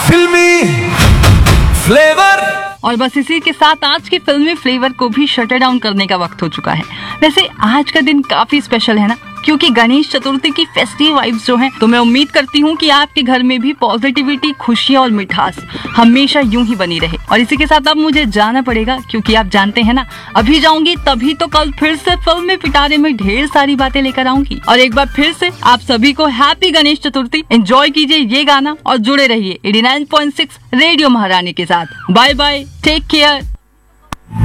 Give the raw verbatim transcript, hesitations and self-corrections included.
फिल्मी फ्लेवर। और बस इसी के साथ आज की फिल्मी फ्लेवर को भी शटर डाउन करने का वक्त हो चुका है। वैसे आज का दिन काफी स्पेशल है ना, क्योंकि गणेश चतुर्थी की फेस्टिव वाइब्स जो हैं, तो मैं उम्मीद करती हूँ कि आपके घर में भी पॉजिटिविटी, खुशियाँ और मिठास हमेशा यूं ही बनी रहे। और इसी के साथ अब मुझे जाना पड़ेगा, क्योंकि आप जानते हैं ना, अभी जाऊंगी तभी तो कल फिर से फिल्म में पिटारे में ढेर सारी बातें लेकर आऊंगी। और एक बार फिर से आप सभी को हैप्पी गणेश चतुर्थी। एंजॉय कीजिए ये गाना और जुड़े रहिए eighty nine point six radio महारानी के साथ। Bye bye, take care.